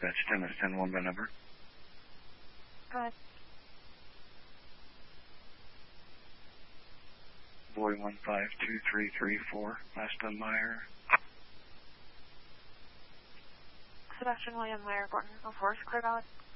dispatch 10 is 10-1 by number. Go ahead. Boy 152334, last on Meyer. Sebastian William Meyer, Gordon 04, clear valid.